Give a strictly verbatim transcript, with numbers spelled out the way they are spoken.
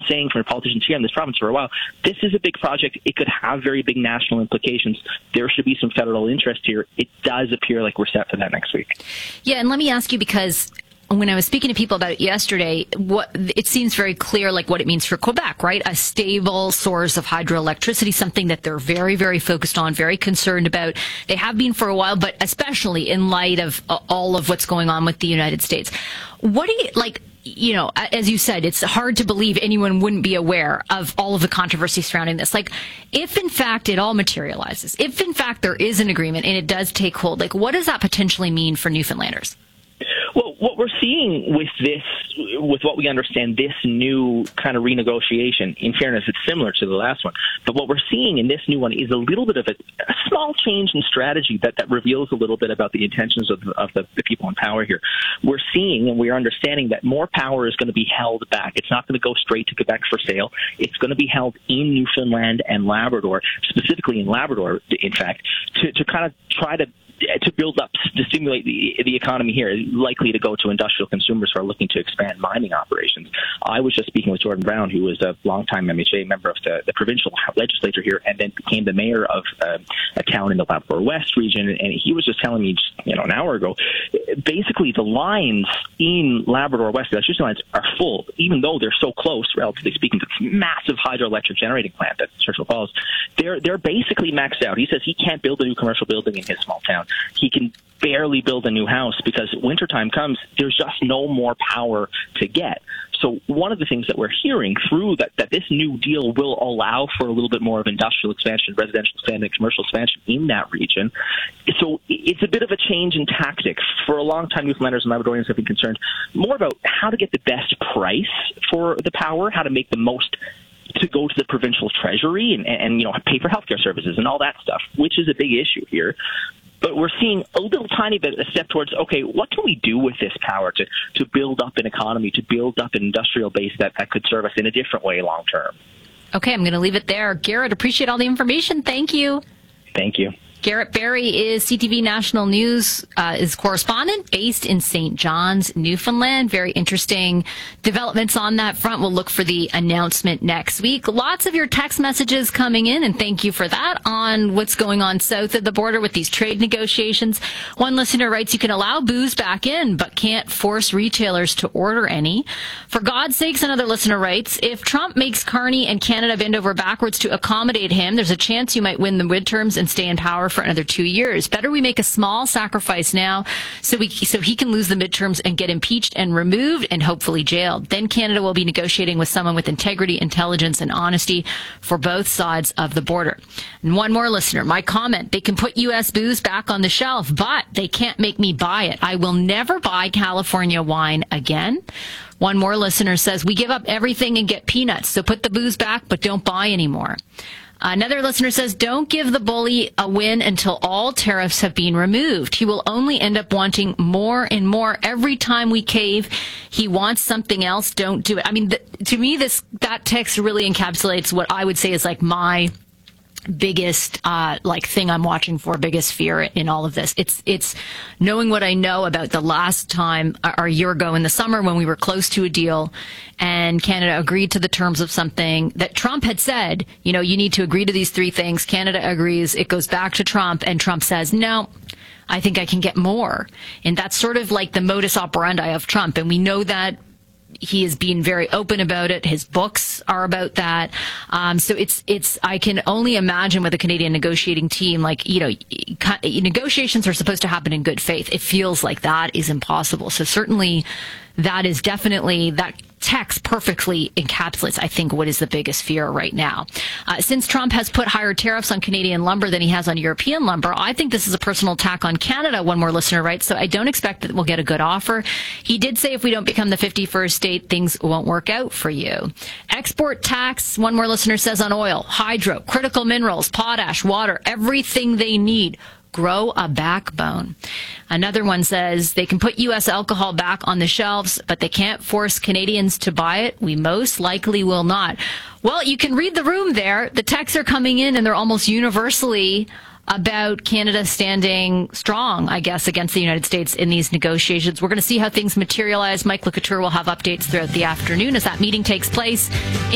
saying from politicians here in this province for a while, this is a big project. It could have very big national implications. There should be some federal interest here. It does appear like we're set for that next week. Yeah, and let me ask you, because when I was speaking to people about it yesterday, what it seems very clear, like what it means for Quebec, right? A stable source of hydroelectricity, something that they're very, very focused on, very concerned about. They have been for a while, but especially in light of uh, all of what's going on with the United States. What do you, like, you know, as you said, it's hard to believe anyone wouldn't be aware of all of the controversy surrounding this. Like, if in fact it all materializes, if in fact there is an agreement and it does take hold, like, what does that potentially mean for Newfoundlanders? Well, what we're seeing with this, with what we understand, this new kind of renegotiation, in fairness, it's similar to the last one. But what we're seeing in this new one is a little bit of a, a small change in strategy that, that reveals a little bit about the intentions of, of the, the people in power here. We're seeing and we're understanding that more power is going to be held back. It's not going to go straight to Quebec for sale. It's going to be held in Newfoundland and Labrador, specifically in Labrador, in fact, to, to kind of try to to build up, to stimulate the, the economy here, is likely to go to industrial consumers who are looking to expand mining operations. I was just speaking with Jordan Brown, who was a longtime M H A member of the, the provincial legislature here and then became the mayor of uh, a town in the Labrador West region, and he was just telling me just, you know, an hour ago, basically the lines in Labrador West, the electricity lines, are full, even though they're so close, relatively speaking, to this massive hydroelectric generating plant at Churchill Falls. They're, they're basically maxed out. He says he can't build a new commercial building in his small town. He can barely build a new house because wintertime comes, there's just no more power to get. So one of the things that we're hearing through that, that this new deal will allow for a little bit more of industrial expansion, residential expansion, commercial expansion in that region. So it's a bit of a change in tactic. For a long time, Newfoundlanders and Labradorians have been concerned more about how to get the best price for the power, how to make the most to go to the provincial treasury and, and, you know, pay for healthcare services and all that stuff, which is a big issue here. But we're seeing a little tiny bit, a step towards, okay, what can we do with this power to, to build up an economy, to build up an industrial base that, that could serve us in a different way long term? Okay, I'm going to leave it there. Garrett, appreciate all the information. Thank you. Thank you. Garrett Barry is C T V National News, uh, is correspondent based in Saint John's, Newfoundland. Very interesting developments on that front. We'll look for the announcement next week. Lots of your text messages coming in, and thank you for that, on what's going on south of the border with these trade negotiations. One listener writes, you can allow booze back in, but can't force retailers to order any. For God's sakes, another listener writes, if Trump makes Carney and Canada bend over backwards to accommodate him, there's a chance you might win the midterms and stay in power for another two years. Better we make a small sacrifice now so we so he can lose the midterms and get impeached and removed and hopefully jailed. Then Canada will be negotiating with someone with integrity, intelligence, and honesty for both sides of the border. And one more listener, my comment, they can put U S booze back on the shelf, but they can't make me buy it. I will never buy California wine again. One more listener says, we give up everything and get peanuts, so put the booze back, but don't buy anymore. Another listener says, don't give the bully a win until all tariffs have been removed. He will only end up wanting more and more every time we cave. He wants something else. Don't do it. I mean, th- to me, this that text really encapsulates what I would say is like my biggest uh like thing I'm watching for, biggest fear in all of this. It's it's knowing what I know about the last time, or a year ago in the summer, when we were close to a deal and Canada agreed to the terms of something that Trump had said, you know, you need to agree to these three things. Canada agrees, it goes back to Trump, and Trump says, no, I think I can get more. And that's sort of like the modus operandi of Trump, and we know that he is being very open about it. His books are about that. Um, so it's, it's, I can only imagine with a Canadian negotiating team, like, you know, negotiations are supposed to happen in good faith. It feels like that is impossible. So certainly that is definitely, that text perfectly encapsulates, I think, what is the biggest fear right now. Uh, since Trump has put higher tariffs on Canadian lumber than he has on European lumber, I think this is a personal attack on Canada, one more listener writes, so I don't expect that we'll get a good offer. He did say if we don't become the fifty-first state, things won't work out for you. Export tax, one more listener says, on oil, hydro, critical minerals, potash, water, everything they need. Grow a backbone. Another one says they can put U S alcohol back on the shelves, but they can't force Canadians to buy it. We most likely will not. Well, you can read the room there. The texts are coming in, and they're almost universally about Canada standing strong, I guess, against the United States in these negotiations. We're going to see how things materialize. Mike LeCouture will have updates throughout the afternoon as that meeting takes place.